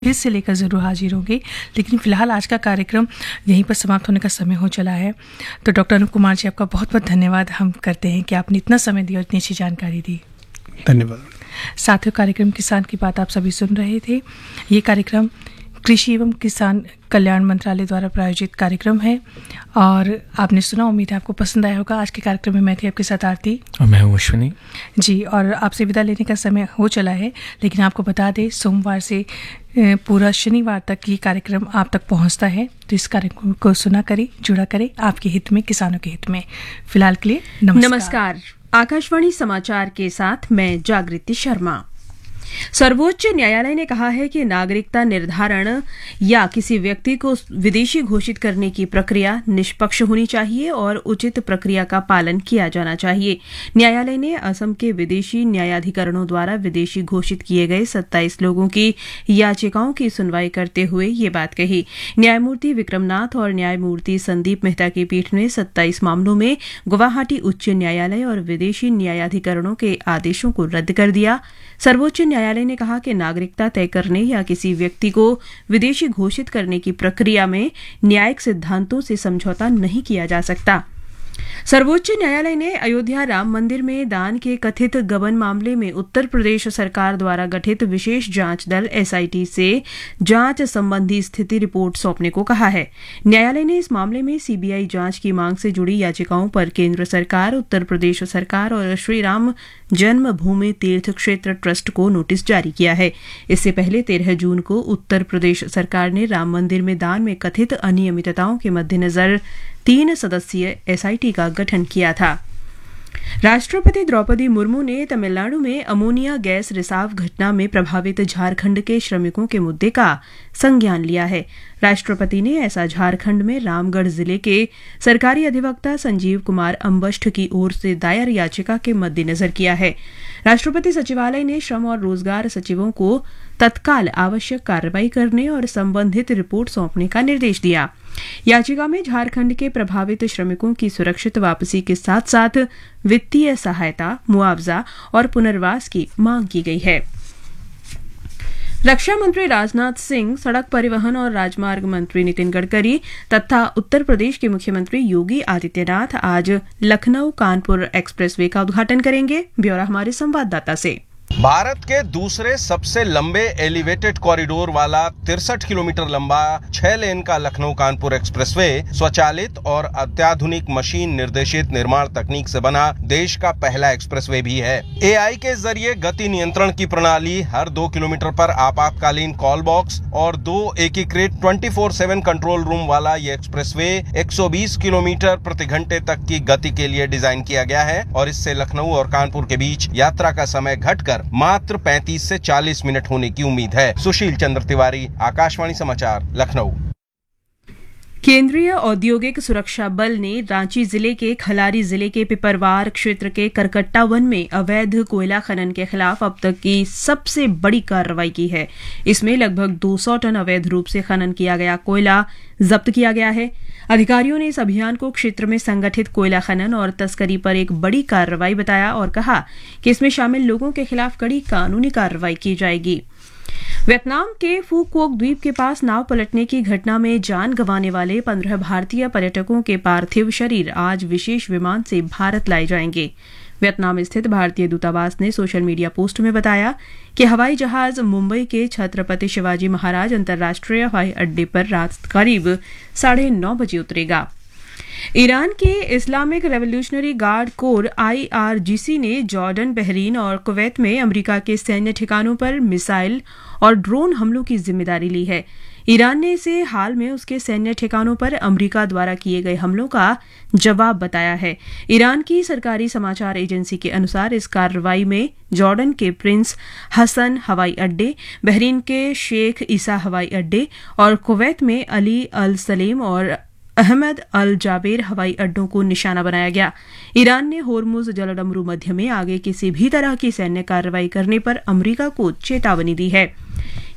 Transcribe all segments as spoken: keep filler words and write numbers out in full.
फिर से लेकर ज़रूर हाजिर होंगे, लेकिन फ़िलहाल आज का कार्यक्रम यहीं पर समाप्त होने का समय हो चला है। तो डॉक्टर अनूप कुमार जी, आपका बहुत बहुत धन्यवाद हम करते हैं कि आपने इतना समय दिया और इतनी अच्छी जानकारी दी। धन्यवाद। साथियों, कार्यक्रम किसान की बात आप सभी सुन रहे थे। ये कार्यक्रम कृषि एवं किसान कल्याण मंत्रालय द्वारा प्रायोजित कार्यक्रम है और आपने सुना, उम्मीद है आपको पसंद आया होगा। आज के कार्यक्रम में मैं थी आपके साथ आरती और मैं हूँ अश्विनी जी। और आपसे विदा लेने का समय हो चला है, लेकिन आपको बता दें सोमवार से पूरा शनिवार तक ये कार्यक्रम आप तक पहुंचता है। तो इस कार्यक्रम को सुना करें, जुड़ा करें, आपके हित में, किसानों के हित में। फिलहाल के लिए नमस्कार। नमस्कार। आकाशवाणी समाचार के साथ मैं जागृति शर्मा। सर्वोच्च न्यायालय ने कहा है कि नागरिकता निर्धारण या किसी व्यक्ति को विदेशी घोषित करने की प्रक्रिया निष्पक्ष होनी चाहिए और उचित प्रक्रिया का पालन किया जाना चाहिए। न्यायालय ने असम के विदेशी न्यायाधिकरणों द्वारा विदेशी घोषित किए गए सत्ताईस लोगों की याचिकाओं की सुनवाई करते हुए ये बात कही। न्यायमूर्ति विक्रमनाथ और न्यायमूर्ति संदीप मेहता की पीठ ने सत्ताईस मामलों में गुवाहाटी उच्च न्यायालय और विदेशी न्यायाधिकरणों के आदेशों को रद्द कर दिया। सर्वोच्च न्यायालय ने कहा कि नागरिकता तय करने या किसी व्यक्ति को विदेशी घोषित करने की प्रक्रिया में न्यायिक सिद्धांतों से समझौता नहीं किया जा सकता। सर्वोच्च न्यायालय ने अयोध्या राम मंदिर में दान के कथित गबन मामले में उत्तर प्रदेश सरकार द्वारा गठित विशेष जांच दल एसआईटी से जांच संबंधी स्थिति रिपोर्ट सौंपने को कहा है। न्यायालय ने इस मामले में सीबीआई जांच की मांग से जुड़ी याचिकाओं पर केंद्र सरकार, उत्तर प्रदेश सरकार और श्री राम जन्मभूमि तीर्थ क्षेत्र ट्रस्ट को नोटिस जारी किया है। इससे पहले तेरह जून को उत्तर प्रदेश सरकार ने राम मंदिर में दान में कथित अनियमितताओं के मद्देनजर तीन सदस्यीय एसआईटी का गठन किया था। राष्ट्रपति द्रौपदी मुर्मू ने तमिलनाडु में अमोनिया गैस रिसाव घटना में प्रभावित झारखंड के श्रमिकों के मुद्दे का संज्ञान लिया है। राष्ट्रपति ने ऐसा झारखंड में रामगढ़ जिले के सरकारी अधिवक्ता संजीव कुमार अम्बष्ठ की ओर से दायर याचिका के मद्देनजर किया है। राष्ट्रपति सचिवालय ने श्रम और रोजगार सचिवों को तत्काल आवश्यक कार्रवाई करने और संबंधित रिपोर्ट सौंपने का निर्देश दिया। याचिका में झारखंड के प्रभावित श्रमिकों की सुरक्षित वापसी के साथ साथ वित्तीय सहायता, मुआवजा और पुनर्वास की मांग की गई है। रक्षा मंत्री राजनाथ सिंह, सड़क परिवहन और राजमार्ग मंत्री नितिन गडकरी तथा उत्तर प्रदेश के मुख्यमंत्री योगी आदित्यनाथ आज लखनऊ कानपुर एक्सप्रेसवे का उद्घाटन करेंगे। ब्यौरा हमारे संवाददाता से। भारत के दूसरे सबसे लंबे एलिवेटेड कॉरिडोर वाला तिरसठ किलोमीटर लंबा छह लेन का लखनऊ कानपुर एक्सप्रेसवे स्वचालित और अत्याधुनिक मशीन निर्देशित निर्माण तकनीक से बना देश का पहला एक्सप्रेसवे भी है। एआई के जरिए गति नियंत्रण की प्रणाली, हर दो किलोमीटर पर आपातकालीन कॉल बॉक्स और दो एकीकृत चौबीस सात कंट्रोल रूम वाला ये एक्सप्रेसवे एक सौ बीस किलोमीटर प्रति घंटे तक की गति के लिए डिजाइन किया गया है और इससे लखनऊ और कानपुर के बीच यात्रा का समय घटकर मात्र पैंतीस से चालीस मिनट होने की उम्मीद है। सुशील चंद्र तिवारी, आकाशवाणी समाचार, लखनऊ। केंद्रीय औद्योगिक सुरक्षा बल ने रांची जिले के खलारी जिले के पिपरवार क्षेत्र के करकट्टा वन में अवैध कोयला खनन के खिलाफ अब तक की सबसे बड़ी कार्रवाई की है। इसमें लगभग दो सौ टन अवैध रूप से खनन किया गया कोयला जब्त किया गया है। अधिकारियों ने इस अभियान को क्षेत्र में संगठित कोयला खनन और तस्करी पर एक बड़ी कार्रवाई बताया और कहा कि इसमें शामिल लोगों के खिलाफ कड़ी कानूनी कार्रवाई की जाएगी। वियतनाम के फू कोक द्वीप के पास नाव पलटने की घटना में जान गंवाने वाले पंद्रह भारतीय पर्यटकों के पार्थिव शरीर आज विशेष विमान से भारत लाए जाएंगे। वियतनाम स्थित भारतीय दूतावास ने सोशल मीडिया पोस्ट में बताया कि हवाई जहाज मुंबई के छत्रपति शिवाजी महाराज अंतर्राष्ट्रीय हवाई अड्डे पर रात करीब साढ़े नौ बजे उतरेगा। ईरान के Islamic revolutionary guard core IRGC ने जॉर्डन, बहरीन और कुवैत में अमेरिका के सैन्य ठिकानों पर मिसाइल और ड्रोन हमलों की जिम्मेदारी ली है। ईरान ने इसे हाल में उसके सैन्य ठिकानों पर अमेरिका द्वारा किए गए हमलों का जवाब बताया है। ईरान की सरकारी समाचार एजेंसी के अनुसार इस कार्रवाई में जॉर्डन के प्रिंस हसन हवाई अड्डे, बहरीन के शेख ईसा हवाई अड्डे और कुवैत में अली अल सलेम और अहमद अल जाबेर हवाई अड्डों को निशाना बनाया गया। ईरान ने होर्मुज जलडमरू मध्य में आगे किसी भी तरह की सैन्य कार्रवाई करने पर अमेरिका को चेतावनी दी है।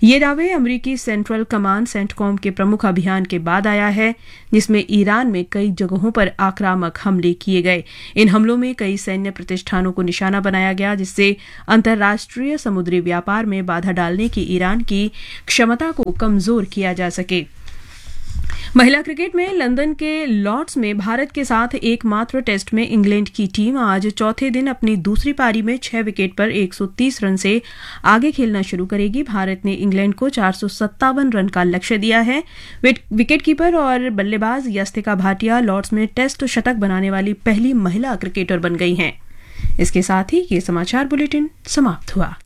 ये दावे अमेरिकी सेंट्रल कमांड सेंटकॉम के प्रमुख अभियान के बाद आया है, जिसमें ईरान में कई जगहों पर आक्रामक हमले किए गए। इन हमलों में कई सैन्य प्रतिष्ठानों को निशाना बनाया गया, जिससे अंतर्राष्ट्रीय समुद्री व्यापार में बाधा डालने की ईरान की क्षमता को कमजोर किया जा सके। महिला क्रिकेट में लंदन के लॉर्ड्स में भारत के साथ एकमात्र टेस्ट में इंग्लैंड की टीम आज चौथे दिन अपनी दूसरी पारी में छह विकेट पर एक सौ तीस रन से आगे खेलना शुरू करेगी। भारत ने इंग्लैंड को चार सौ सत्तावन रन का लक्ष्य दिया है। विकेटकीपर और बल्लेबाज यस्तिका भाटिया लॉर्ड्स में टेस्ट शतक बनाने वाली पहली महिला क्रिकेटर बन गई हैं। इसके साथ ही ये समाचार बुलेटिन समाप्त हुआ।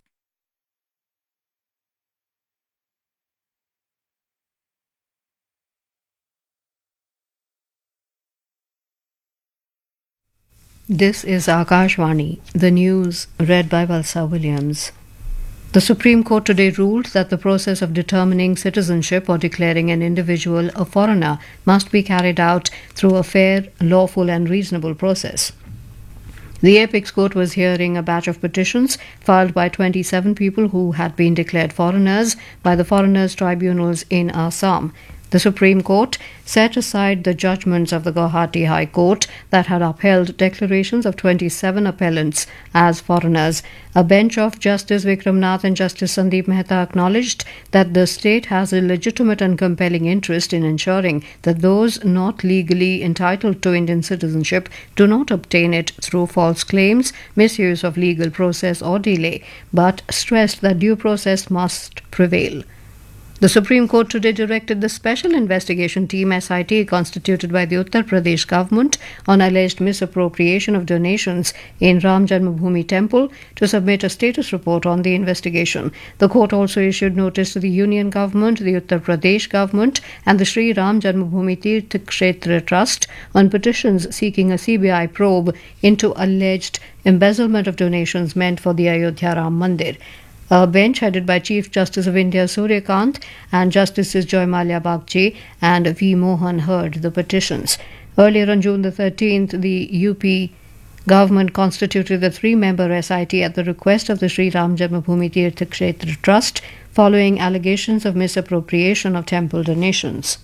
This is Akashvani, the news read by Valsa Williams. The Supreme Court today ruled that the process of determining citizenship or declaring an individual a foreigner must be carried out through a fair, lawful and reasonable process. The Apex Court was hearing a batch of petitions filed by twenty-seven people who had been declared foreigners by the foreigners tribunals in Assam. The Supreme Court set aside the judgments of the Guwahati High Court that had upheld declarations of twenty-seven appellants as foreigners. A bench of Justice Vikram Nath and Justice Sandeep Mehta acknowledged that the state has a legitimate and compelling interest in ensuring that those not legally entitled to Indian citizenship do not obtain it through false claims, misuse of legal process or delay, but stressed that due process must prevail. The Supreme Court today directed the Special Investigation Team S I T constituted by the Uttar Pradesh government on alleged misappropriation of donations in Ram Janmabhoomi Temple to submit a status report on the investigation. The court also issued notice to the Union government, the Uttar Pradesh government and the Sri Ram Janmabhoomi Tirth Kshetra Trust on petitions seeking a C B I probe into alleged embezzlement of donations meant for the Ayodhya Ram Mandir. A bench headed by Chief Justice of India Surya Kant and Justices Joy Malia Bagchi and V. Mohan heard the petitions. Earlier on June the thirteenth, the U P government constituted the three-member S I T at the request of the Sri Ram Janmabhoomi Tirth Kshetra Trust following allegations of misappropriation of temple donations.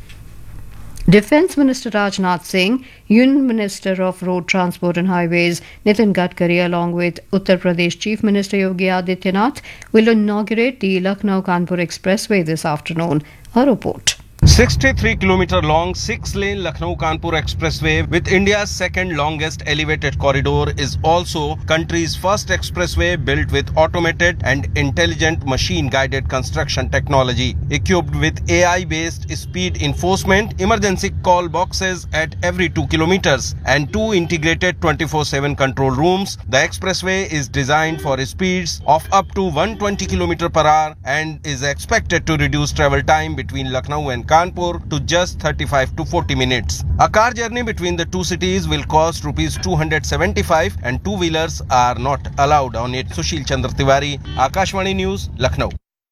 Defence Minister Rajnath Singh, Union Minister of Road Transport and Highways Nitin Gadkari along with Uttar Pradesh Chief Minister Yogi Adityanath will inaugurate the Lucknow-Kanpur Expressway this afternoon. A report. sixty-three kilometer long six-lane Lucknow-Kanpur Expressway with India's second longest elevated corridor is also country's first expressway built with automated and intelligent machine-guided construction technology. Equipped with A I-based speed enforcement, emergency call boxes at every two kilometers and two integrated twenty-four seven control rooms, the expressway is designed for speeds of up to one hundred twenty kilometers per hour and is expected to reduce travel time between Lucknow and Kanpur to just thirty-five to forty minutes. A car journey between the two cities will cost rupees two hundred seventy-five and two-wheelers are not allowed on it. Sushil Chandra Tiwari, Akashvani News, Lucknow.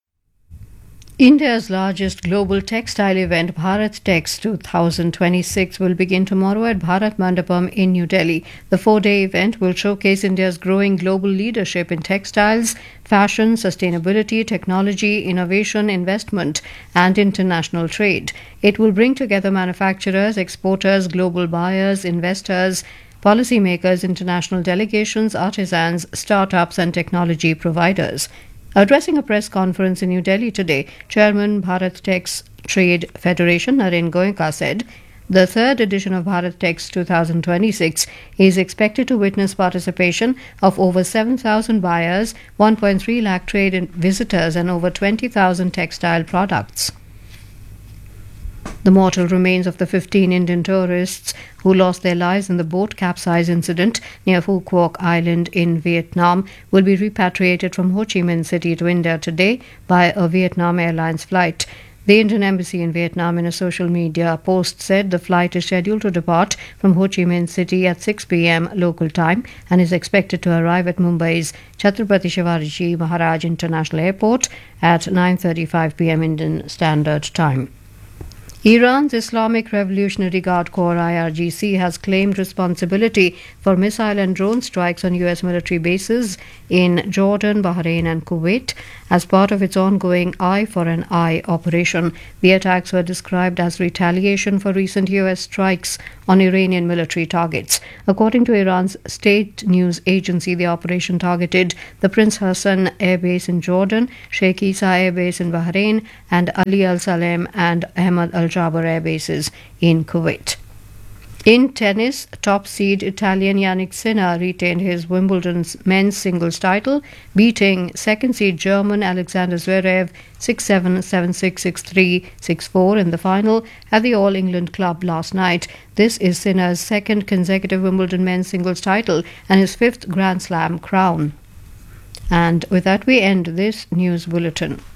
India's largest global textile event, Bharat Tex twenty twenty-six, will begin tomorrow at Bharat Mandapam in New Delhi. The four-day event will showcase India's growing global leadership in textiles, fashion, sustainability, technology, innovation, investment, and international trade. It will bring together manufacturers, exporters, global buyers, investors, policymakers, international delegations, artisans, startups, and technology providers. Addressing a press conference in New Delhi today, Chairman Bharat Tex Trade Federation Naren Goenka said, the third edition of Bharat Tex twenty twenty-six is expected to witness participation of over seven thousand buyers, one point three lakh trade visitors and over twenty thousand textile products. The mortal remains of the fifteen Indian tourists who lost their lives in the boat capsize incident near Phu Quoc Island in Vietnam will be repatriated from Ho Chi Minh City to India today by a Vietnam Airlines flight. The Indian Embassy in Vietnam in a social media post said the flight is scheduled to depart from Ho Chi Minh City at six p.m. local time and is expected to arrive at Mumbai's Chhatrapati Shivaji Maharaj International Airport at nine thirty-five p.m. Indian Standard Time. Iran's Islamic Revolutionary Guard Corps I R G C has claimed responsibility for missile and drone strikes on U S military bases in Jordan, Bahrain and Kuwait as part of its ongoing Eye for an Eye operation. The attacks were described as retaliation for recent U S strikes on Iranian military targets. According to Iran's state news agency, the operation targeted the Prince Hassan Air Base in Jordan, Sheikh Isa Air Base in Bahrain and Ali Al Salem and Ahmad Al Jaber air bases in Kuwait. In tennis, top seed Italian Yannick Sinner retained his Wimbledon's men's singles title, beating second seed German Alexander Zverev six seven, seven six, six three, six four in the final at the All England Club last night. This is Sinner's second consecutive Wimbledon men's singles title and his fifth Grand Slam crown. And with that we end this news bulletin.